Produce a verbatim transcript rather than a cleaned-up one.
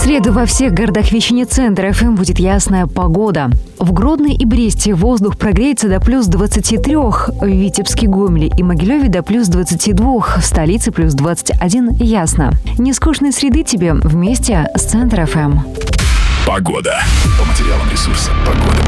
среду во всех городах вещания центра эф эм будет ясная погода. В Гродно и Бресте воздух прогреется до плюс двадцати трёх, в Витебске, Гомеле и Могилеве до плюс двадцати двух, в столице плюс двадцать один, ясно. Нескучной среды тебе вместе с Центр эф эм. Погода. По материалам ресурса «Погода».